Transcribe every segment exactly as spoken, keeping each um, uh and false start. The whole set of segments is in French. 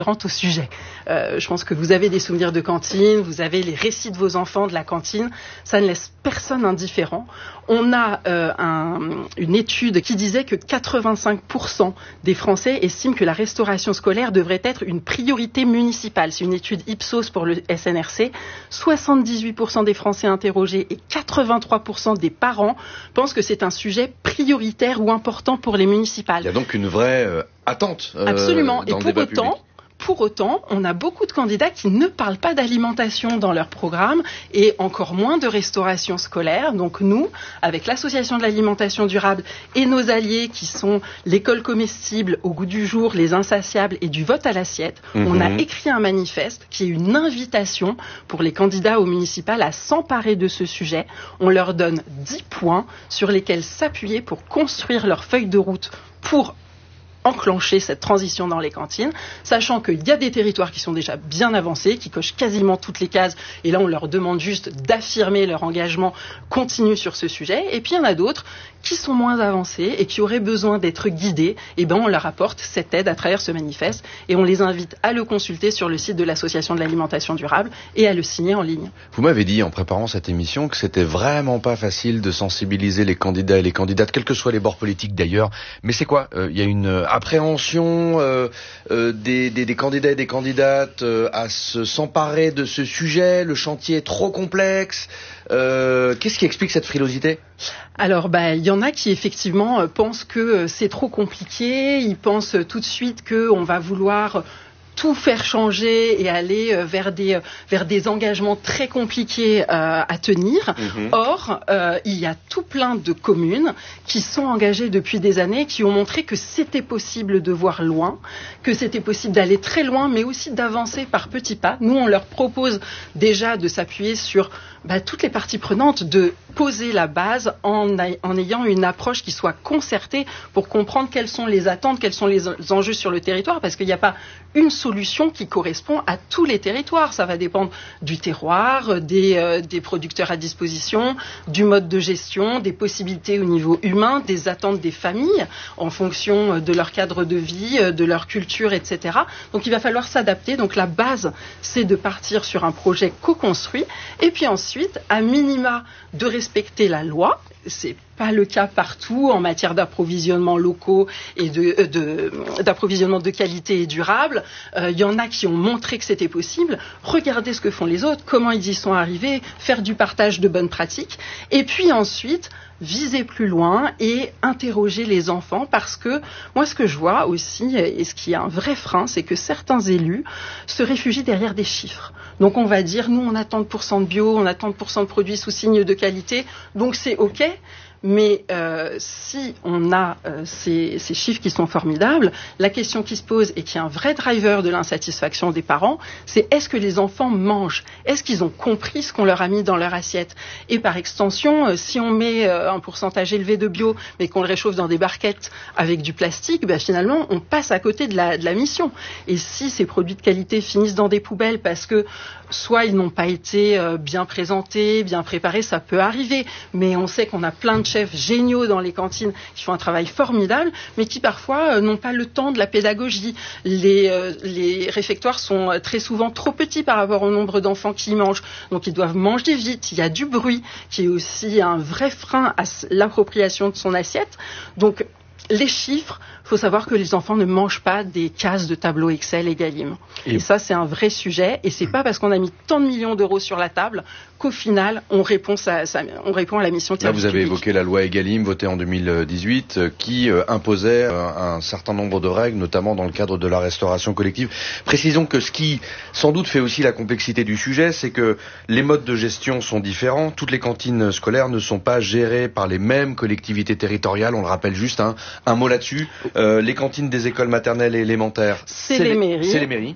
rentre au sujet. Euh, je pense que vous avez des souvenirs de cantine, vous avez les récits de vos enfants de la cantine, ça ne laisse personne indifférent. On a euh, un, une étude qui disait que quatre-vingt-cinq pour cent des Français estiment que la restauration scolaire devrait être une priorité municipale. C'est une étude Ipsos pour le S N R C. soixante-dix-huit pour cent des Français interrogés et quatre-vingt-trois pour cent des parents pensent que c'est un sujet prioritaire ou important pour les municipales. Il y a donc une vraie euh, attente euh, Absolument. dans et le pour débat autant, public. Pour autant, on a beaucoup de candidats qui ne parlent pas d'alimentation dans leur programme et encore moins de restauration scolaire. Donc nous, avec l'Association de l'alimentation durable et nos alliés qui sont l'école comestible au goût du jour, les insatiables et du vote à l'assiette, mmh. on a écrit un manifeste qui est une invitation pour les candidats aux municipales à s'emparer de ce sujet. On leur donne dix points sur lesquels s'appuyer pour construire leur feuille de route pour enclencher cette transition dans les cantines, sachant qu'il y a des territoires qui sont déjà bien avancés, qui cochent quasiment toutes les cases, et là on leur demande juste d'affirmer leur engagement continu sur ce sujet, et puis il y en a d'autres qui sont moins avancés et qui auraient besoin d'être guidés, et ben on leur apporte cette aide à travers ce manifeste, et on les invite à le consulter sur le site de l'Association de l'alimentation durable et à le signer en ligne. Vous m'avez dit en préparant cette émission que c'était vraiment pas facile de sensibiliser les candidats et les candidates, quels que soient les bords politiques d'ailleurs, mais c'est quoi ? Il euh, y a une appréhension euh, euh, des, des, des candidats et des candidates euh, à se, s'emparer de ce sujet, le chantier est trop complexe. Euh, qu'est-ce qui explique cette frilosité ? Alors, bah, il y en a qui effectivement pensent que c'est trop compliqué, ils pensent tout de suite qu'on va vouloir tout faire changer et aller vers des vers des engagements très compliqués euh, à tenir. Mmh. Or, euh, il y a tout plein de communes qui sont engagées depuis des années, qui ont montré que c'était possible de voir loin, que c'était possible d'aller très loin, mais aussi d'avancer par petits pas. Nous, on leur propose déjà de s'appuyer sur bah, toutes les parties prenantes, de poser la base en, a, en ayant une approche qui soit concertée pour comprendre quelles sont les attentes, quels sont les enjeux sur le territoire, parce qu'il n'y a pas une solution qui correspond à tous les territoires. Ça va dépendre du terroir, des, euh, des producteurs à disposition, du mode de gestion, des possibilités au niveau humain, des attentes des familles en fonction de leur cadre de vie, de leur culture, et cetera. Donc il va falloir s'adapter. Donc la base, c'est de partir sur un projet co-construit et puis ensuite, à minima, de respecter la loi. C'est pas le cas partout en matière d'approvisionnement locaux et de, de, d'approvisionnement de qualité et durable. Il euh, y en a qui ont montré que c'était possible. Regardez ce que font les autres, comment ils y sont arrivés, faire du partage de bonnes pratiques. Et puis ensuite, viser plus loin et interroger les enfants, parce que moi ce que je vois aussi, et ce qui est un vrai frein, c'est que certains élus se réfugient derrière des chiffres. Donc on va dire, nous on a tant de pourcents de bio, on a tant de pourcents de produits sous signe de qualité, donc c'est ok. Mais euh, si on a euh, ces, ces chiffres qui sont formidables, la question qui se pose et qui est un vrai driver de l'insatisfaction des parents, c'est est-ce que les enfants mangent ? Est-ce qu'ils ont compris ce qu'on leur a mis dans leur assiette ? Et par extension, euh, si on met euh, un pourcentage élevé de bio, mais qu'on le réchauffe dans des barquettes avec du plastique, ben finalement, on passe à côté de la, de la mission. Et si ces produits de qualité finissent dans des poubelles parce que soit ils n'ont pas été euh, bien présentés, bien préparés, ça peut arriver. Mais on sait qu'on a plein de chefs géniaux dans les cantines qui font un travail formidable, mais qui parfois euh, n'ont pas le temps de la pédagogie. Les, euh, les réfectoires sont très souvent trop petits par rapport au nombre d'enfants qui y mangent, donc ils doivent manger vite. Il y a du bruit qui est aussi un vrai frein à l'appropriation de son assiette. Donc les chiffres, il faut savoir que les enfants ne mangent pas des cases de tableau Excel et Galim. Et, et ça, c'est un vrai sujet. Et c'est pas parce qu'on a mis tant de millions d'euros sur la table qu'au final, on répond, ça, ça, on répond à la mission de service public. Là, vous avez public. évoqué la loi Egalim, votée en deux mille dix-huit, euh, qui euh, imposait euh, un certain nombre de règles, notamment dans le cadre de la restauration collective. Précisons que ce qui, sans doute, fait aussi la complexité du sujet, c'est que les modes de gestion sont différents. Toutes les cantines scolaires ne sont pas gérées par les mêmes collectivités territoriales. On le rappelle juste, hein. Un mot là-dessus. Euh, les cantines des écoles maternelles et élémentaires, c'est, c'est les, les mairies. C'est les mairies.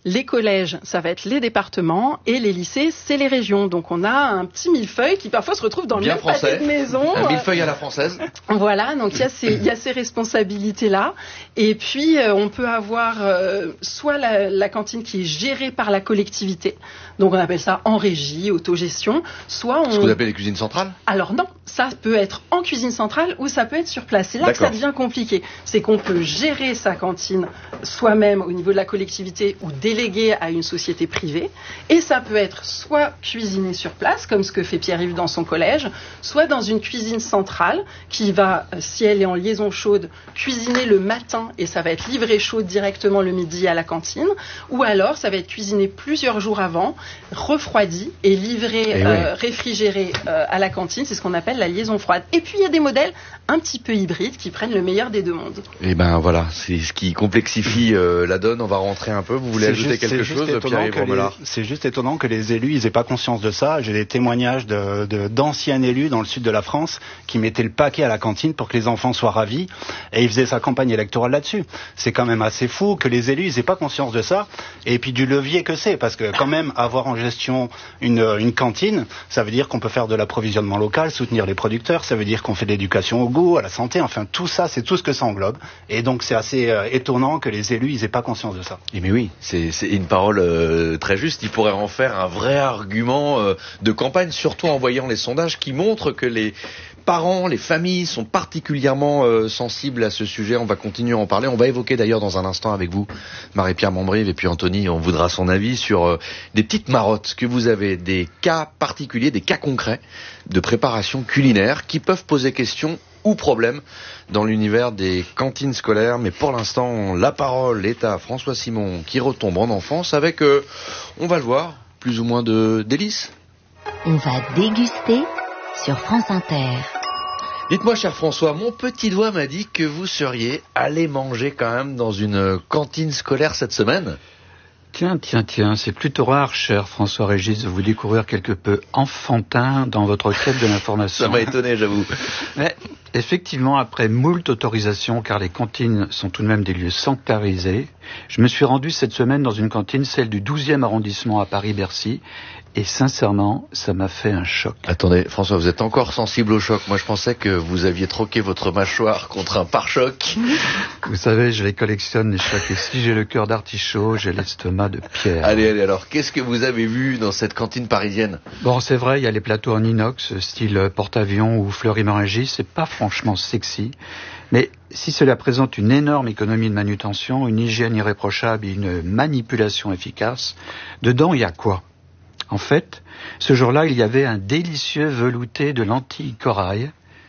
Les collèges, ça va être les départements, et les lycées, c'est les régions. Donc on a un petit millefeuille qui parfois se retrouve dans le Bien même français. pâté de maison. Un millefeuille à la française. Voilà, donc il y a ces, il y a ces responsabilités-là. Et puis euh, on peut avoir euh, soit la, la cantine qui est gérée par la collectivité, donc on appelle ça en régie, autogestion, soit on... Ce que vous appelez les cuisines centrales ? Alors non, ça peut être en cuisine centrale ou ça peut être sur place. C'est là D'accord. que ça devient compliqué. C'est qu'on peut gérer sa cantine soi-même au niveau de la collectivité ou déléguer à une société privée. Et ça peut être soit cuisiné sur place, comme ce que fait Pierre-Yves dans son collège, soit dans une cuisine centrale qui va, si elle est en liaison chaude, cuisiner le matin et ça va être livré chaud directement le midi à la cantine. Ou alors ça va être cuisiné plusieurs jours avant, refroidi et livré, et euh, oui. réfrigéré euh, à la cantine. C'est ce qu'on appelle la liaison froide. Et puis il y a des modèles un petit peu hybrides qui prennent le meilleur des deux mondes. Et ben voilà, c'est ce qui complexifie euh, la donne. On va rentrer un peu. Vous voulez C'est ajouter juste- quelque c'est chose, juste étonnant Pierre-Yves que les- Romelard ? C'est juste étonnant que les élus ils aient pas conscience de ça. J'ai des témoignages de, de, d'anciens élus dans le sud de la France qui mettaient le paquet à la cantine pour que les enfants soient ravis et ils faisaient sa campagne électorale là-dessus. C'est quand même assez fou que les élus ils aient pas conscience de ça et puis du levier que c'est parce que quand même avoir en gestion une, une cantine, ça veut dire qu'on peut faire de l'approvisionnement local, soutenir les producteurs, ça veut dire qu'on fait de l'éducation au goût, à la santé, enfin tout ça c'est tout ce que ça englobe et donc c'est assez euh, étonnant que les élus ils aient pas conscience de ça. Et mais oui, c'est, c'est une parole euh, très juste. Il pourrait en faire un vrai argument euh, de campagne, surtout en voyant les sondages qui montrent que les parents, les familles sont particulièrement euh, sensibles à ce sujet. On va continuer à en parler. On va évoquer d'ailleurs dans un instant avec vous, Marie-Pierre Mombrive, et puis Anthony, on voudra son avis sur euh, des petites marottes que vous avez, des cas particuliers, des cas concrets de préparation culinaire qui peuvent poser question ou problème dans l'univers des cantines scolaires. Mais pour l'instant, la parole est à François Simon qui retombe en enfance avec, euh, on va le voir, plus ou moins de délices. On va déguster sur France Inter. Dites-moi, cher François, mon petit doigt m'a dit que vous seriez allé manger quand même dans une cantine scolaire cette semaine. Tiens, tiens, tiens, c'est plutôt rare, cher François-Régis, de vous découvrir quelque peu enfantin dans votre quête de l'information. Ça m'a étonné, j'avoue. Mais effectivement, après moult autorisations, car les cantines sont tout de même des lieux sanctuarisés, je me suis rendu cette semaine dans une cantine, celle du douzième arrondissement à Paris-Bercy, et sincèrement, ça m'a fait un choc. Attendez, François, vous êtes encore sensible au choc. Moi, je pensais que vous aviez troqué votre mâchoire contre un pare-choc. Vous savez, je les collectionne, les chocs, et si j'ai le cœur d'artichaut, j'ai l'estomac de pierre. Allez, allez, alors, qu'est-ce que vous avez vu dans cette cantine parisienne ? Bon, c'est vrai, il y a les plateaux en inox, style porte-avions ou Fleury-Mérogis, c'est pas franchement sexy. Mais si cela présente une énorme économie de manutention, une hygiène irréprochable et une manipulation efficace, dedans, il y a quoi ? En fait, ce jour-là, il y avait un délicieux velouté de lentilles corail,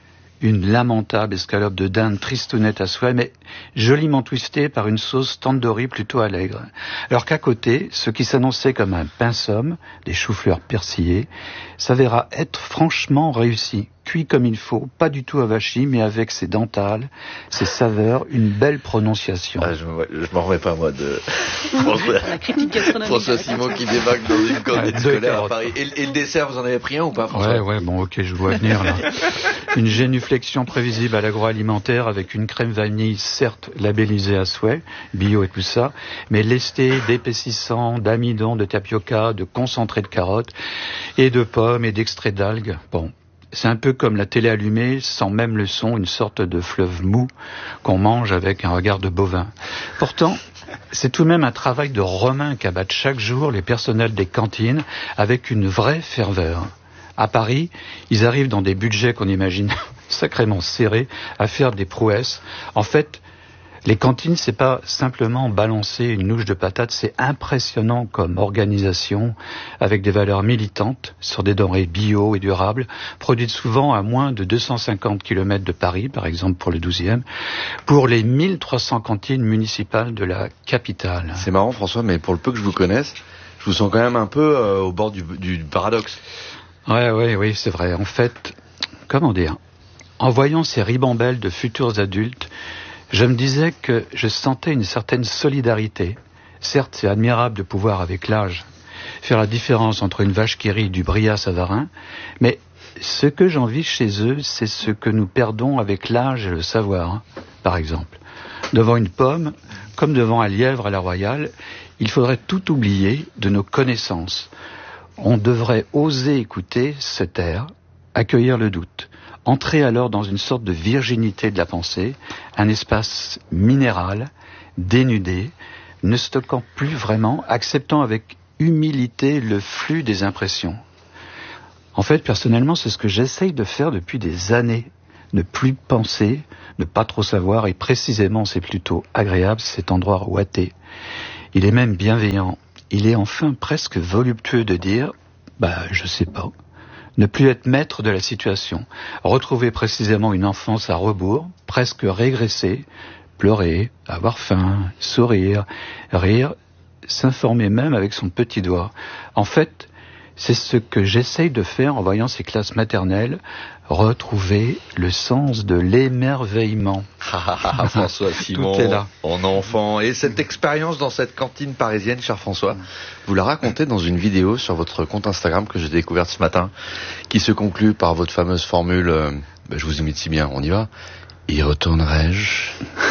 une lamentable escalope de dinde tristounette à souhait, mais joliment twistée par une sauce tandoori plutôt allègre. Alors qu'à côté, ce qui s'annonçait comme un pain somme, des choux-fleurs persillés, s'avéra être franchement réussi. Cuit comme il faut, pas du tout avachi, mais avec ses dentales, ses saveurs, une belle prononciation. Ah, je, me, je m'en remets pas, moi, de François, La critique gastronomique. François Simon qui débarque dans une cantine Ouais, scolaire deux à Paris. Et, et le dessert, vous en avez pris un ou pas, François ? Ouais, ouais, bon, ok, je vois venir, là. Une génuflexion prévisible à l'agroalimentaire avec une crème vanille, certes labellisée à souhait, bio et tout ça, mais lestée d'épaississant, d'amidon, de tapioca, de concentré de carottes, et de pommes et d'extrait d'algues. Bon. C'est un peu comme la télé allumée, sans même le son, une sorte de fleuve mou qu'on mange avec un regard de bovin. Pourtant, c'est tout de même un travail de Romain qu'abattent chaque jour les personnels des cantines avec une vraie ferveur. À Paris, ils arrivent dans des budgets qu'on imagine sacrément serrés à faire des prouesses. En fait, les cantines, c'est pas simplement balancer une louche de patates, c'est impressionnant comme organisation, avec des valeurs militantes sur des denrées bio et durables, produites souvent à moins de deux cent cinquante kilomètres de Paris, par exemple pour le douzième, pour les mille trois cents cantines municipales de la capitale. C'est marrant, François, mais pour le peu que je vous connaisse, je vous sens quand même un peu euh, au bord du, du paradoxe. Ouais, ouais, oui, c'est vrai. En fait, comment dire, en voyant ces ribambelles de futurs adultes, je me disais que je sentais une certaine solidarité. Certes, c'est admirable de pouvoir, avec l'âge, faire la différence entre une vache qui rit et du Brillat Savarin, mais ce que j'envie chez eux, c'est ce que nous perdons avec l'âge et le savoir, hein, par exemple. Devant une pomme, comme devant un lièvre à la royale, il faudrait tout oublier de nos connaissances. On devrait oser écouter, se taire, accueillir le doute. Entrer alors dans une sorte de virginité de la pensée, un espace minéral, dénudé, ne stockant plus vraiment, acceptant avec humilité le flux des impressions. En fait, personnellement, c'est ce que j'essaye de faire depuis des années. Ne plus penser, ne pas trop savoir, et précisément, c'est plutôt agréable, cet endroit ouaté. Il est même bienveillant. Il est enfin presque voluptueux de dire, bah, je sais pas. Ne plus être maître de la situation. Retrouver précisément une enfance à rebours, presque régressée, pleurer, avoir faim, sourire, rire, s'informer même avec son petit doigt. En fait, c'est ce que j'essaye de faire en voyant ces classes maternelles, retrouver le sens de l'émerveillement. Ah, François Simon, Tout est là. en enfant. Et cette expérience dans cette cantine parisienne, cher François, vous la racontez dans une vidéo sur votre compte Instagram que j'ai découverte ce matin, qui se conclut par votre fameuse formule, euh, ben, je vous imite si bien, on y va, y retournerai-je?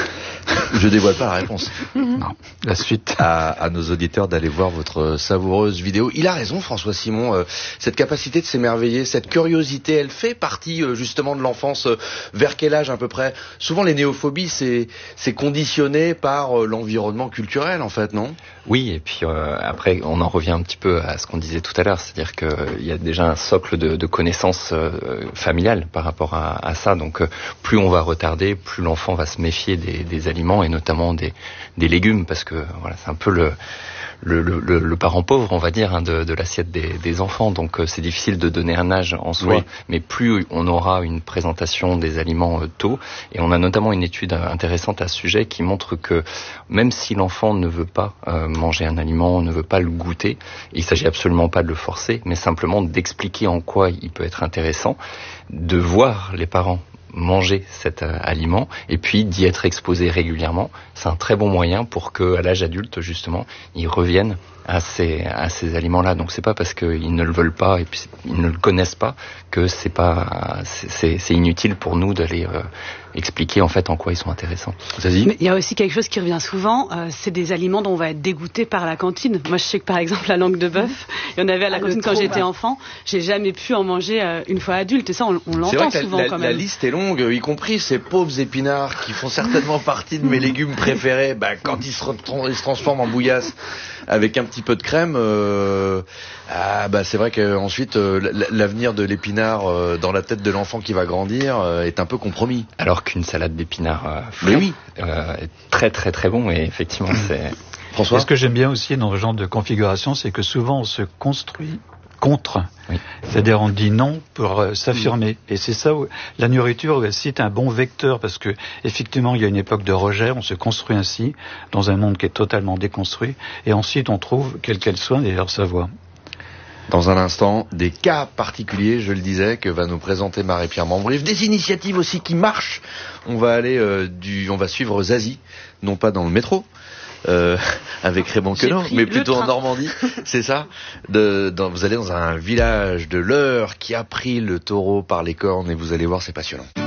Je dévoile pas la réponse. Non, la suite. À, à nos auditeurs d'aller voir votre savoureuse vidéo. Il a raison, François Simon. Euh, cette capacité de s'émerveiller, cette curiosité, elle fait partie euh, justement de l'enfance. Euh, vers quel âge à peu près? Souvent, les néophobies, c'est, c'est conditionné par euh, l'environnement culturel, en fait, non? Oui, et puis euh, après, on en revient un petit peu à ce qu'on disait tout à l'heure, c'est-à-dire qu'il euh, y a déjà un socle de, de connaissances euh, familiales par rapport à, à ça. Donc, euh, plus on va retarder, plus l'enfant va se méfier des, des aliments et notamment des, des légumes, parce que voilà, c'est un peu le Le, le, le parent pauvre, on va dire, hein, de, de l'assiette des, des enfants. Donc euh, c'est difficile de donner un âge en soi, oui. Mais plus on aura une présentation des aliments euh, tôt, et on a notamment une étude intéressante à ce sujet qui montre que même si l'enfant ne veut pas euh, manger un aliment, ne veut pas le goûter, il s'agit absolument pas de le forcer, mais simplement d'expliquer en quoi il peut être intéressant, de voir les parents manger cet euh, aliment et puis d'y être exposé régulièrement, c'est un très bon moyen pour que à l'âge adulte justement ils reviennent à ces à ces aliments-là. Donc c'est pas parce qu'ils ne le veulent pas et puis ils ne le connaissent pas que c'est pas c'est c'est, c'est inutile pour nous d'aller euh, expliquer en fait en quoi ils sont intéressants. Vas-y. Mais il y a aussi quelque chose qui revient souvent, euh, c'est des aliments dont on va être dégoûté par la cantine. Moi je sais que par exemple la langue de bœuf, il y en avait à la ah, cantine quand j'étais enfant, j'ai jamais pu en manger euh, une fois adulte et ça on, on l'entend c'est vrai souvent la, quand la, même. La liste est longue, y compris ces pauvres épinards qui font certainement partie de mes légumes préférés. Bah, quand ils se, ils se transforment en bouillasse avec un petit peu de crème, euh, ah, bah, c'est vrai qu'ensuite euh, l'avenir de l'épinard euh, dans la tête de l'enfant qui va grandir euh, est un peu compromis. Alors qu'une salade d'épinards euh, frais, oui. euh, est très très très bon et effectivement c'est... François ? Et ce que j'aime bien aussi dans ce genre de configuration, c'est que souvent on se construit contre. Oui. C'est-à-dire on dit non pour euh, s'affirmer. Et c'est ça où la nourriture aussi est un bon vecteur parce que effectivement il y a une époque de rejet, on se construit ainsi dans un monde qui est totalement déconstruit et ensuite on trouve, quelle qu'elle soit, d'ailleurs sa voie. Dans un instant, des cas particuliers, je le disais, que va nous présenter Marie-Pierre Mambrif, des initiatives aussi qui marchent. On va aller euh, du, on va suivre Zazie, non pas dans le métro, euh, avec Raymond Queneau, mais plutôt en Normandie, c'est ça. De, dans, vous allez dans un village de l'Eure qui a pris le taureau par les cornes et vous allez voir, c'est passionnant.